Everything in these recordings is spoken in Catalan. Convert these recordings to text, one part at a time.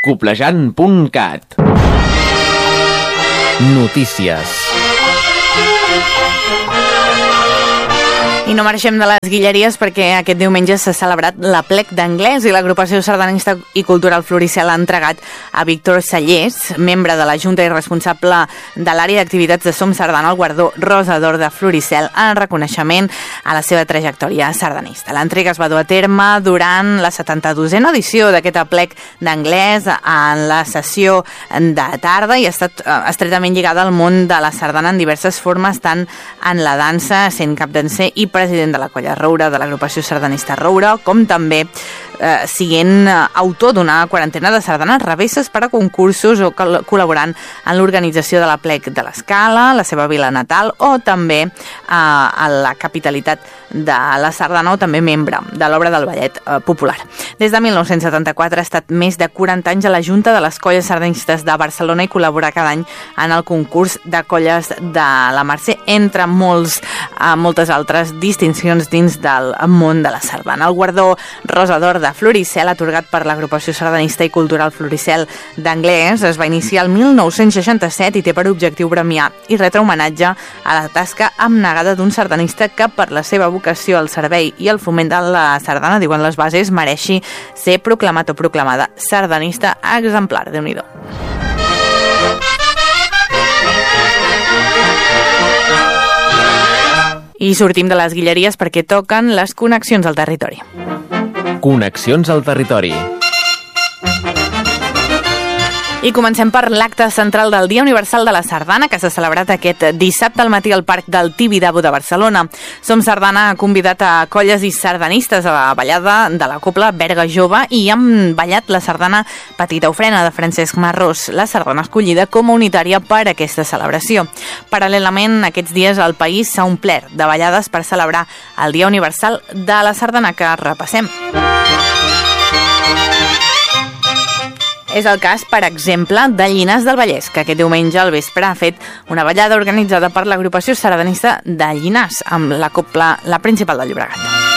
Coplejant.cat. Notícies. I no marxem de les Guilleries perquè aquest diumenge s'ha celebrat l'Aplec d'Anglès i l'agrupació sardanista i cultural Floricel ha entregat a Víctor Sallés, membre de la Junta i responsable de l'àrea d'activitats de Som Sardana, el guardó Rosa d'Or de Floricel en reconeixement a la seva trajectòria sardanista. L'entrega es va dur a terme durant la 72a edició d'aquest Aplec d'Anglès en la sessió de tarda i ha estat estretament lligada al món de la sardana en diverses formes, tant en la dansa, sent capdanser i president de la Colla Roure, de l'agrupació sardanista Roure, com també siguent autor d'una quarantena de sardanes revesses per a concursos o col·laborant en l'organització de l'Aplec de l'Escala, la seva vila natal, o també a la capitalitat de la sardana, o també membre de l'obra del ballet popular. Des de 1974 ha estat més de 40 anys a la Junta de les Colles Sardanistes de Barcelona i col·labora cada any en el concurs de colles de la Mercè, entre moltes altres distincions dins del món de la sardana. El guardó Rosa d'Or de Floricel, atorgat per l'agrupació sardanista i cultural Floricel d'Anglès, es va iniciar el 1967 i té per objectiu premiar i retre homenatge a la tasca abnegada d'un sardanista que, per la seva vocació al servei i el foment de la sardana, diuen les bases, mereixi ser proclamat o proclamada sardanista exemplar. Déu-n'hi-do. I sortim de les Guilleries perquè toquen les connexions al territori. Connexions al territori. I comencem per l'acte central del Dia Universal de la Sardana, que s'ha celebrat aquest dissabte al matí al Parc del Tibidabo de Barcelona. Som Sardana ha convidat a colles i sardanistes a la ballada de la Cobla Berga Jove i han ballat la sardana Petita Ofrena de Francesc Marrós, la sardana escollida com a unitària per a aquesta celebració. Paral·lelament, aquests dies el país s'ha omplert de ballades per celebrar el Dia Universal de la Sardana, que repassem. És el cas, per exemple, de Llinars del Vallès, que aquest diumenge al vespre ha fet una ballada organitzada per l'agrupació sardanista de Llinars, amb la cobla La Principal del Llobregat.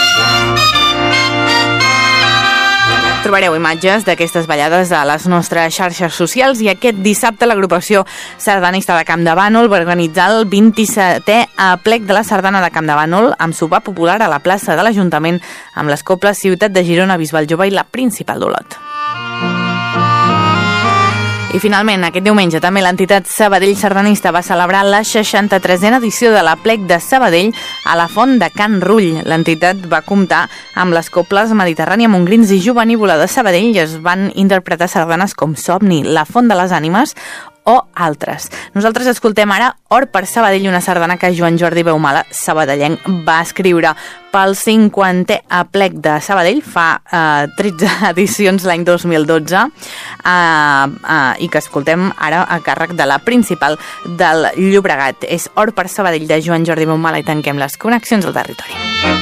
Trobareu imatges d'aquestes ballades a les nostres xarxes socials i aquest dissabte l'agrupació sardanista de Camp de Bànol va organitzar el 27è Aplec de la Sardana de Camp de Bànol amb sopar popular a la plaça de l'Ajuntament amb les cobles Ciutat de Girona, Bisbal Jove i La Principal d'Olot. I finalment, aquest diumenge també l'entitat Sabadell Sardanista va celebrar la 63a edició de l'Aplec de Sabadell a la Font de Can Rull. L'entitat va comptar amb les cobles Mediterrània, Montgrins i Jovenívola de Sabadell i es van interpretar sardanes com Somni, La Font de les Ànimes o altres. Nosaltres escoltem ara Or per Sabadell, una sardana que Joan Jordi Beumala, sabadellenc, va escriure pel 50è Aplec de Sabadell fa 13 edicions l'any 2012 i que escoltem ara a càrrec de La Principal del Llobregat. És Or per Sabadell de Joan Jordi Beumala i tanquem les connexions al territori.